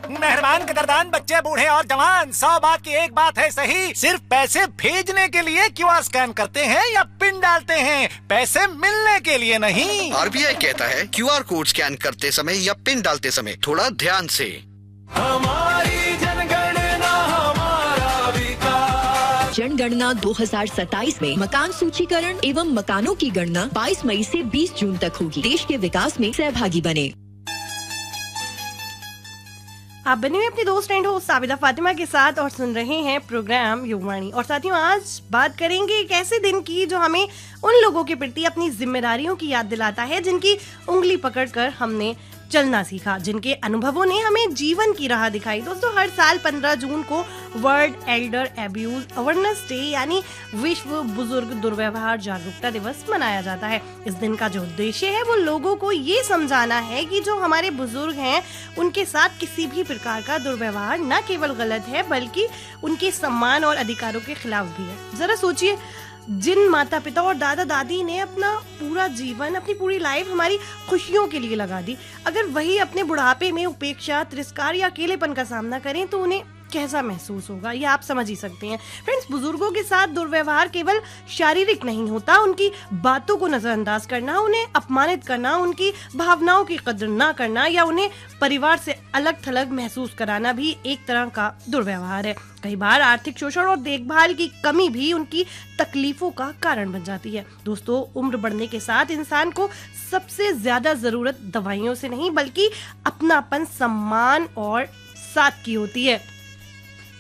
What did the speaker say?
मेहरबान कदरदान बच्चे बूढ़े और जवान, 100 बात की एक बात है सही, सिर्फ पैसे भेजने के लिए क्यूआर स्कैन करते हैं या पिन डालते हैं, पैसे मिलने के लिए नहीं। आरबीआई कहता है क्यूआर कोड स्कैन करते समय या पिन डालते समय थोड़ा ध्यान से। हमारी जनगणना हमारा विकास। जनगणना 2027 में मकान सूचीकरण एवं मकानों की गणना 22 मई से 20 जून तक होगी। देश के विकास में सहभागी बने। आप बने हुए अपनी दोस्त फ्रेंड हो साबिदा फातिमा के साथ और सुन रहे हैं प्रोग्राम युगवाणी। और साथियों, आज बात करेंगे एक ऐसे दिन की जो हमें उन लोगों के प्रति अपनी जिम्मेदारियों की याद दिलाता है जिनकी उंगली पकड़कर हमने चलना सीखा, जिनके अनुभवों ने हमें जीवन की राह दिखाई। दोस्तों, हर साल 15 जून को world Elder abuse awareness day यानी विश्व बुजुर्ग दुर्व्यवहार जागरूकता दिवस मनाया जाता है। इस दिन का जो उद्देश्य है वो लोगों को ये समझाना है कि जो हमारे बुजुर्ग हैं उनके साथ किसी भी प्रकार का दुर्व्यवहार न केवल गलत है बल्कि उनके सम्मान और अधिकारों के खिलाफ भी है। जरा सोचिए, जिन माता पिता और दादा दादी ने अपना पूरा जीवन, अपनी पूरी लाइफ हमारी खुशियों के लिए लगा दी, अगर वही अपने बुढ़ापे में उपेक्षा, तिरस्कार या अकेलेपन का सामना करें तो उन्हें कैसा महसूस होगा, ये आप समझ ही सकते हैं। फ्रेंड्स, बुजुर्गों के साथ दुर्व्यवहार केवल शारीरिक नहीं होता, उनकी बातों को नजरअंदाज करना, उन्हें अपमानित करना, उनकी भावनाओं की कदर ना करना या उन्हें परिवार से अलग थलग महसूस कराना भी एक तरह का दुर्व्यवहार है। कई बार आर्थिक शोषण और देखभाल की कमी भी उनकी तकलीफों का कारण बन जाती है। दोस्तों, उम्र बढ़ने के साथ इंसान को सबसे ज्यादा जरूरत दवाइयों से नहीं बल्कि अपनापन, सम्मान और साथ की होती है।